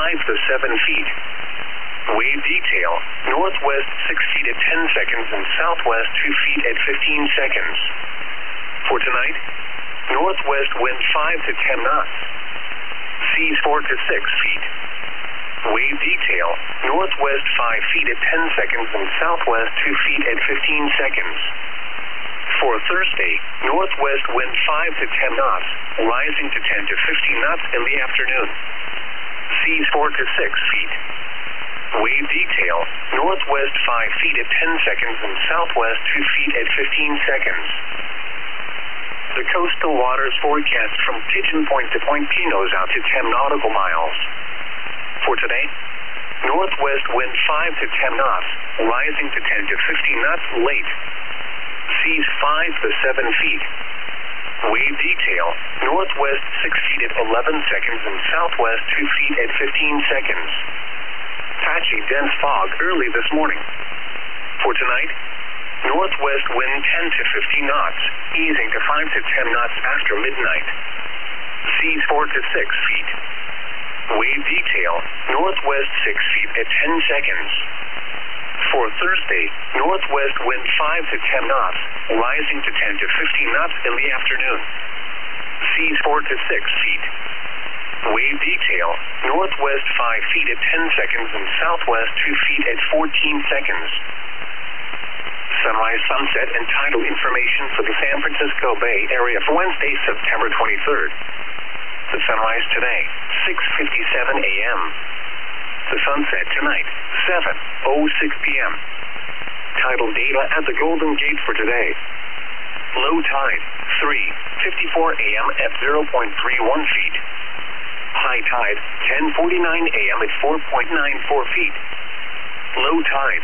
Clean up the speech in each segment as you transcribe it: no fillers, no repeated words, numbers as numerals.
5 to 7 feet. Wave detail, northwest 6 feet at 10 seconds and southwest 2 feet at 15 seconds. For tonight, northwest wind 5 to 10 knots. Seas 4 to 6 feet. Wave detail, northwest 5 feet at 10 seconds and southwest 2 feet at 15 seconds. For Thursday, northwest wind 5 to 10 knots, rising to 10 to 15 knots in the afternoon. Seas 4 to 6 feet. Wave detail, northwest 5 feet at 10 seconds and southwest 2 feet at 15 seconds. The coastal waters forecast from Pigeon Point to Point Pinos out to 10 nautical miles. For today, northwest wind 5 to 10 knots, rising to 10 to 15 knots late. Seas 5 to 7 feet. Wave detail, northwest 6 feet at 11 seconds and southwest 2 feet at 15 seconds. Patchy dense fog early this morning. For tonight, northwest wind 10 to 15 knots, easing to 5 to 10 knots after midnight. Seas 4 to 6 feet. Wave detail, northwest 6 feet at 10 seconds. For Thursday, northwest wind 5 to 10 knots, rising to 10 to 15 knots in the afternoon. Seas 4 to 6 feet. Wave detail, northwest 5 feet at 10 seconds and southwest 2 feet at 14 seconds. Sunrise, sunset, and tidal information for the San Francisco Bay Area for Wednesday, September 23rd. The sunrise today, 6:57 a.m. The sunset tonight, 7:06 p.m. Tidal data at the Golden Gate for today. Low tide, 3:54 a.m. at 0.31 feet. High tide, 10:49 a.m. at 4.94 feet. Low tide,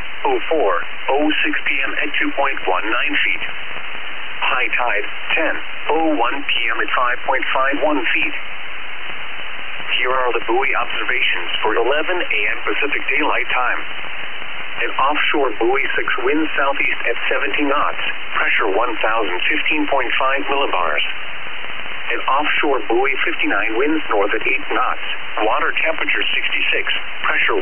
04:06 p.m. at 2.19 feet. High tide, 10:01 p.m. at 5.51 feet. Here are the buoy observations for 11 a.m. Pacific Daylight Time. An offshore buoy 6 winds southeast at 70 knots, pressure 1,015.5 millibars. An offshore buoy 59 winds north at 8 knots, water temperature 66, pressure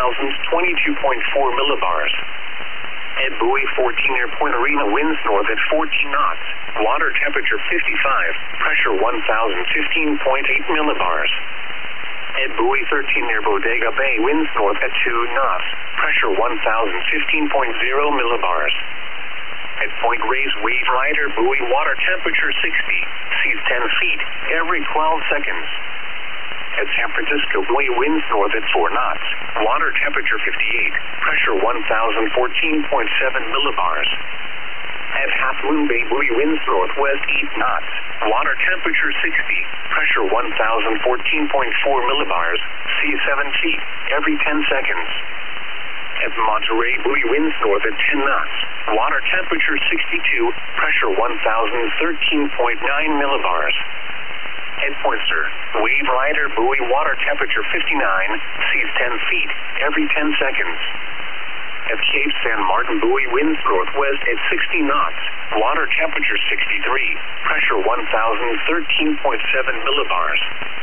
1,022.4 millibars. At buoy 14 near Point Arena winds north at 14 knots, water temperature 55, pressure 1,015.8 millibars. At buoy 13 near Bodega Bay winds north at 2 knots, pressure 1,015.0 millibars. At Point Reyes Wave Rider buoy water temperature 60, seas 10 feet every 12 seconds. At San Francisco buoy winds north at 4 knots, water temperature 58, pressure 1,014.7 millibars. At Half Moon Bay buoy winds northwest 8 knots, water temperature 60, pressure 1,014.4 millibars, seas 7 feet every 10 seconds. At Monterey buoy winds north at 10 knots, water temperature 62, pressure 1,013.9 millibars. At Pointer, Wave Rider buoy water temperature 59, seas 10 feet every 10 seconds. At Cape San Martin buoy winds northwest at 60 knots, water temperature 63, pressure 1,013.7 millibars.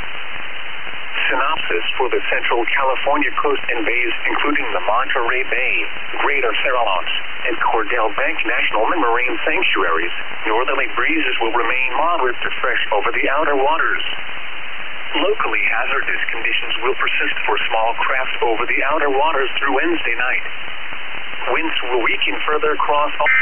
Synopsis for the Central California coast and bays, including the Monterey Bay, Greater Farallones, and Cordell Bank National Marine Sanctuaries, northerly breezes will remain moderate to fresh over the outer waters. Locally hazardous conditions will persist for small craft over the outer waters through Wednesday night. Winds will weaken further across all